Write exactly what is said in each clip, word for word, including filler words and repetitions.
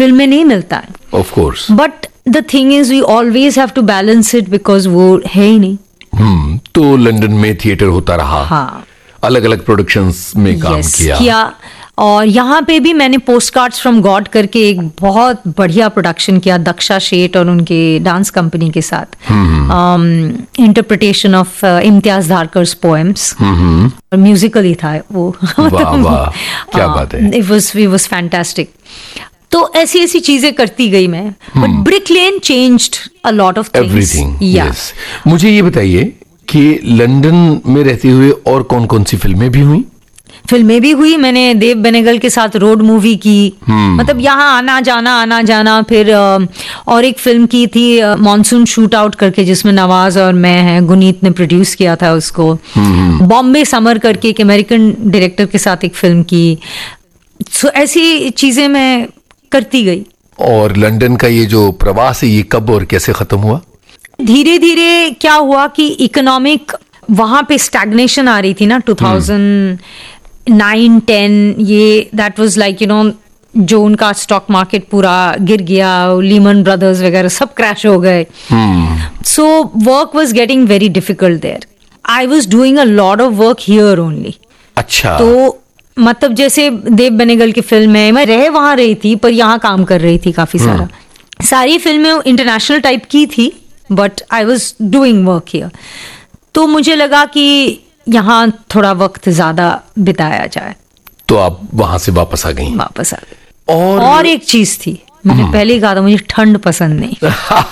Film में नहीं मिलता है. Of course. But the thing is we always have to balance it because वो है ही नहीं. हम्म तो लंदन में थिएटर होता रहा. हाँ. अलग अलग प्रोडक्शंस में काम yes, किया. किया और यहाँ पे भी मैंने पोस्ट कार्ड्स फ्रॉम गॉड करके एक बहुत बढ़िया प्रोडक्शन किया दक्षा शेठ और उनके डांस कंपनी के साथ. Interpretation of Imtiaz धारकर्स poems. Musical ही था वो. वाह वाह क्या बात है. It was it was fantastic. तो ऐसी ऐसी चीजें करती गई मैं. But brick lane changed a lot of things. Everything. Yes. मुझे ये बताइए कि लंदन में रहते हुए और कौन कौन सी फिल्में भी हुई? फिल्में भी हुई. मैंने देव बेनेगल के साथ रोड मूवी की. मतलब यहाँ आना जाना आना जाना. फिर और एक फिल्म की थी मॉनसून शूट आउट करके जिसमें नवाज और मैं हैं. गुनीत ने प्रोड्यूस किया था उसको. बॉम्बे समर करके एक अमेरिकन डायरेक्टर के साथ एक फिल्म की. सो ऐसी चीजें मैं करती गई. और लंदन का ये जो प्रवास है ये कब और कैसे खत्म हुआ? धीरे धीरे क्या हुआ कि इकोनॉमिक वहां पे स्टैग्नेशन आ रही थी ना. टू थाउजेंड नाइन टेन ये that was like you know जो उनका स्टॉक मार्केट पूरा गिर गया. लीमन ब्रदर्स वगैरह सब क्रैश हो गए. So work was getting very difficult there. I was doing a lot of work here only. अच्छा. तो मतलब जैसे देव बेनेगल की फिल्म है मैं रह वहां रही थी पर यहाँ काम कर रही थी काफी सारा. सारी फिल्में इंटरनेशनल टाइप की थी but I was doing work here. तो मुझे लगा कि यहाँ थोड़ा वक्त ज्यादा बिताया जाए. तो आप वहां से वापस आ गई? वापस आ गई. और और एक चीज थी मैंने पहले ही कहा था मुझे ठंड पसंद नहीं.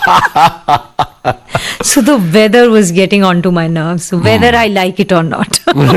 So the weather was getting on to my nerves whether I like it और नॉट.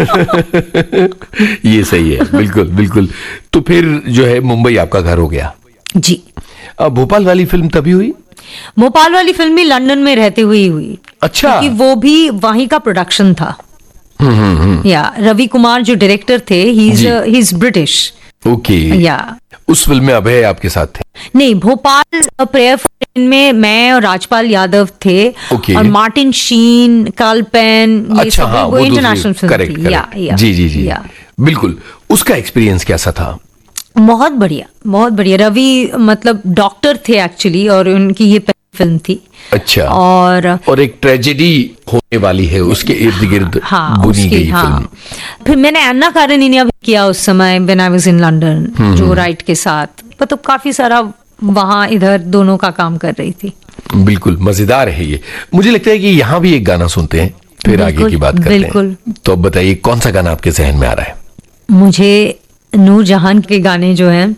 ये सही है. बिल्कुल बिल्कुल. तो फिर जो है मुंबई आपका घर हो गया. जी. अब भोपाल वाली फिल्म तभी हुई? भोपाल वाली फिल्म भी लंदन में रहते हुए हुई. अच्छा. क्योंकि वो भी वहीं का प्रोडक्शन था. या रवि कुमार जो डायरेक्टर थे ही इज ब्रिटिश. ओके. या उस फिल्म में अभय आपके साथ थे? नहीं. भोपाल प्रेयर में मैं और राजपाल यादव थे. okay. और मार्टिन शीन कार्ल पेन. अच्छा. हाँ, वो इंटरनेशनल फिल्म करेक्ट, थी. या, या, जी जी जी. बिल्कुल. उसका एक्सपीरियंस कैसा था? बहुत बढ़िया बहुत बढ़िया. रवि मतलब डॉक्टर थे एक्चुअली और उनकी ये पहली फिल्म थी. अच्छा. और और एक ट्रेजेडी होने वाली है उसके इर्द गिर्द हाँ, बुनी गई हाँ. फिल्म. फिर मैंने अन्ना कारेनिना भी किया उस समय when I was in London जो राइट के साथ. मतलब काफी सारा वहां इधर दोनों का काम कर रही थी. बिल्कुल मजेदार है ये. मुझे लगता है कि यहाँ भी एक गाना सुनते हैं फिर आगे की बात करते बिल्कुल. हैं. तो अब बताइए कौन सा गाना आपके जहन में आ रहा है? मुझे नूर जहान के गाने जो हैं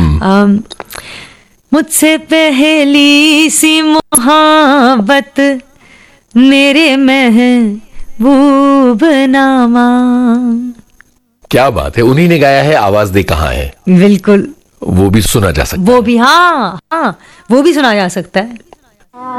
मुझसे पहली सी मोहब्बत मेरे महबूब नामा. क्या बात है. उन्हीं ने गाया है. आवाज दे कहाँ है. बिल्कुल. वो भी सुना जा सकता वो है. भी हाँ हाँ वो भी सुना जा सकता है.